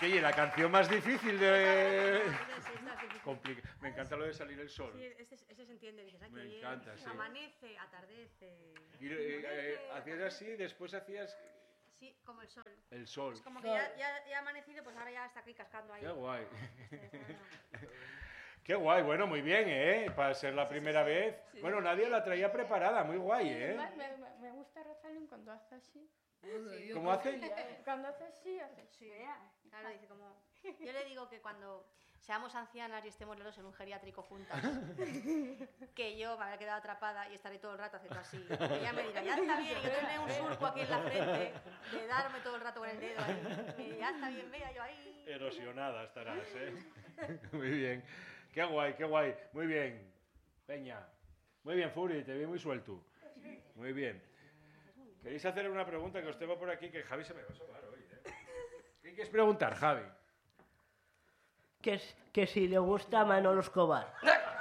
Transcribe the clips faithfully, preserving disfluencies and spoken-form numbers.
Oye, la canción más difícil de... Complica... Me encanta lo de salir el sol. Sí, ese, ese se entiende. Dices, ay, Me qué encanta, bien. sí. Amanece, atardece. Y, eh, eh, hacías así, después hacías... Sí, como el sol. El sol. Es como que ya, ya, ya ha amanecido, pues ahora ya está aquí cascando ahí. Qué guay. Este, bueno. Qué guay, bueno, muy bien, ¿eh? Para ser la primera sí, sí. vez. Sí. Bueno, nadie la traía preparada, muy guay, ¿eh? Además, me, me, me gusta Rosalind cuando hace así. Sí. ¿Cómo hace? Cuando hace así, hace Sí, claro, dice como... Yo le digo que cuando seamos ancianas y estemos los dos en un geriátrico juntas, que yo me habré quedado atrapada y estaré todo el rato haciendo así. Y ella me dirá, ya está bien, y yo tendré un surco aquí en la frente de darme todo el rato con el dedo ahí. Y ya está bien, vea, yo ahí... Erosionada estarás, ¿eh? Muy bien. Qué guay, qué guay. Muy bien. Peña. Muy bien, Furi, te vi muy suelto. Muy bien. ¿Queréis hacer una pregunta que os tengo por aquí? Que Javi se me va a sobar hoy, ¿eh? ¿Qué quieres preguntar, Javi? Que, que si le gusta Manolo Escobar.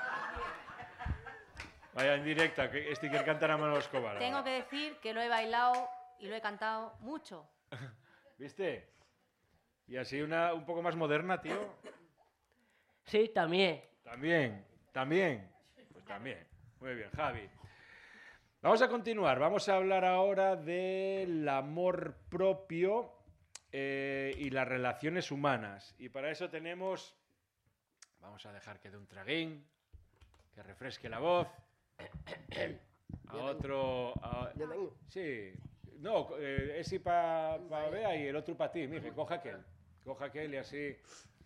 Vaya en directa, que este quiere cantar a Manolo Escobar. Tengo que decir que lo he bailado y lo he cantado mucho. ¿Viste? Y así una un poco más moderna, tío. Sí, también. También, también. Pues también. Muy bien, Javi. Vamos a continuar. Vamos a hablar ahora del amor propio eh, y las relaciones humanas. Y para eso tenemos... Vamos a dejar que dé un traguín, que refresque la voz. A otro... a- Yo tengo. Sí. No, eh, ese para pa Bea y el otro para ti. Mire, coja aquel. Coja aquel y así...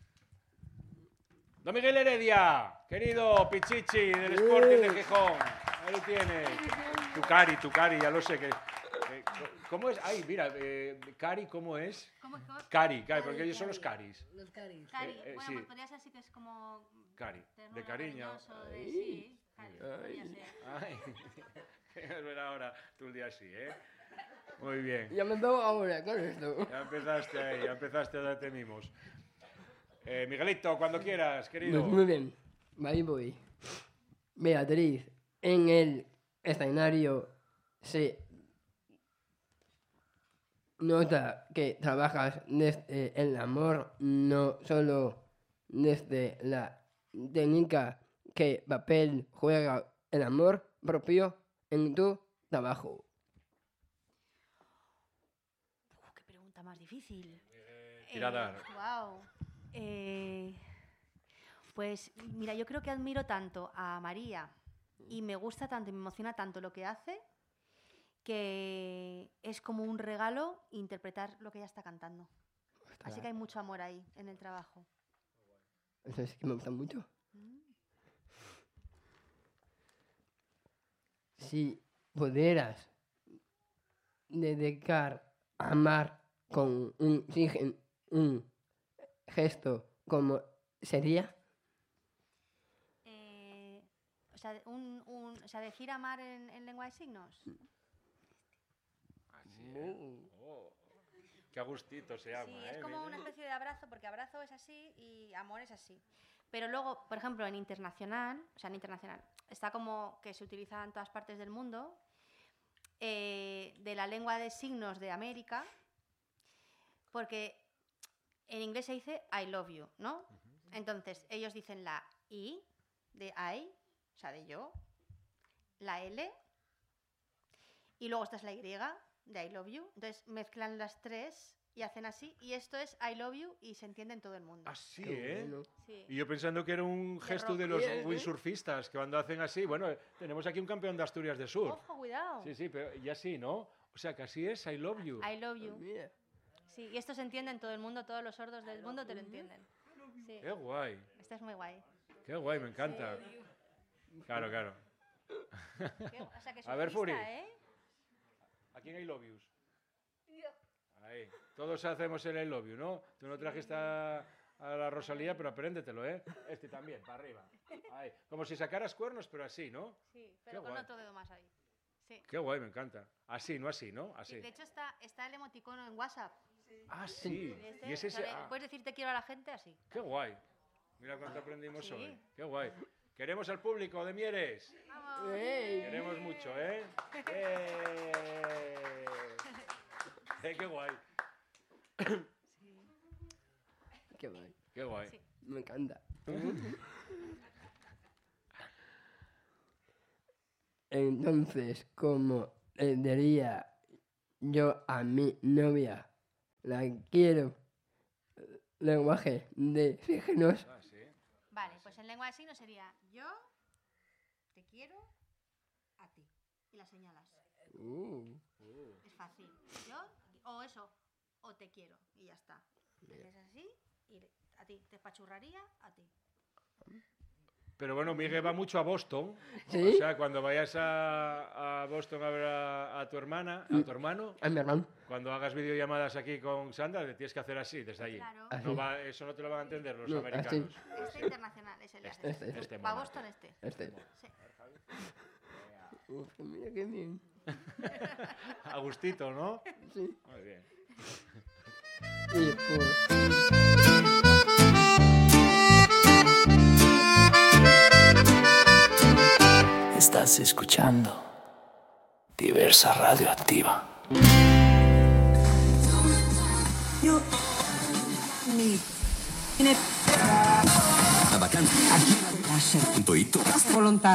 Don Miguel Heredia, querido Pichichi del Sporting de Gijón. Ahí tienes. Tu Cari, tu Cari, ya lo sé que... eh, ¿Cómo es? Ay, mira, eh, Cari, ¿cómo es? ¿Cómo es? Cari, Cari, porque ellos son los Caris. Los caris. Cari. Eh, eh, Bueno, sí. pues podría ser así que es como... Cari, ternura, de cariño. cariñoso, de sí. Cari, podría ser. Ay, quieres ver ahora tú el día así, ¿eh? Muy bien. Ya me veo ahora con esto. Ya empezaste ahí, ya empezaste a darte mimos. Eh, Miguelito, cuando quieras, querido. Pues muy bien. Ahí voy. Beatriz, en el escenario se nota que trabajas desde el amor, no solo desde la técnica. ¿Qué papel juega el amor propio en tu trabajo? Uf, qué pregunta más difícil. Tirada. Wow. Pues mira, yo creo que admiro tanto a María y me gusta tanto y me emociona tanto lo que hace que es como un regalo interpretar lo que ella está cantando. Así que hay mucho amor ahí en el trabajo. Eso es que me gusta mucho. Si pudieras dedicar a amar con un, sigen- un gesto, ¿cómo sería? Eh, o, sea, un, un- o sea, decir amar en, en lengua de signos. Así, ¿eh? Oh, qué a gustito se llama, Sí, ¿eh? es como una especie de abrazo, porque abrazo es así y amor es así. Pero luego, por ejemplo, en internacional, o sea, en internacional, está como que se utiliza en todas partes del mundo, eh, de la lengua de signos de América, porque en inglés se dice I love you, ¿no? Entonces, ellos dicen la I de I, o sea, de yo, la L, y luego esta es la Y de I love you. Entonces, mezclan las tres y hacen así, y esto es I love you y se entiende en todo el mundo. Así, Qué ¿eh? bueno. Sí. Y yo pensando que era un gesto rock. de los Sí, ¿eh? windsurfistas, que cuando hacen así, bueno, tenemos aquí un campeón de Asturias de surf. Ojo, cuidado. Sí, sí, pero y así, ¿no? O sea, que así es I love you. I love you. Mira. Sí, y esto se entiende en todo el mundo, todos los sordos del mundo te lo entienden. Sí, Qué guay, esta es muy guay. qué guay, me encanta. Claro, claro. Qué- o sea, que A ver, surfista, Furi. ¿eh? ¿A quién I love yous? Ahí. Todos hacemos el I love you, ¿no? Tú no trajiste a, a la Rosalía, pero apréndetelo, ¿eh? Este también, para arriba. Ahí. Como si sacaras cuernos, pero así, ¿no? Sí, pero con guay. otro dedo más ahí. Sí. Qué guay, me encanta. Así, no así, ¿no? Sí, Así. de hecho está, está el emoticono en WhatsApp. Ah, sí. Este, Y es o sea, ese... de- ah, Puedes decir te quiero a la gente así. qué guay. Mira cuánto aprendimos Sí. hoy. Qué guay. Queremos al público de Mieres. ¡Vamos! ¡Ey! Queremos mucho, ¿eh? ¡Eh! Eh, qué guay. Qué guay. Qué guay. Sí. Me encanta. Entonces, como le diría yo a mi novia, la quiero, lenguaje de signos. Ah, sí. Vale, pues en lengua de signos sería yo te quiero a ti. Y la señalas. Uh, Es fácil. Yo, o eso, o te quiero. Y ya está. Es así y a ti. Te espachurraría a ti. Pero bueno, Miguel va mucho a Boston. ¿Sí? O sea, cuando vayas a, a Boston a ver a, a tu hermana, a tu hermano, a mi hermano. cuando hagas videollamadas aquí con Sandra, te tienes que hacer así, desde allí. Claro. Así. No va- eso no te lo van a entender los No, americanos. Este internacional es el de Este, este. este, este Va a mono. Boston este. Este. Sí. Uf, mira qué bien. Agustito, ¿no? Sí. Muy bien. Y pues... Estás escuchando Diversa Radioactiva. La vacanza. Aquí. Lascia. Punto it. Volontà.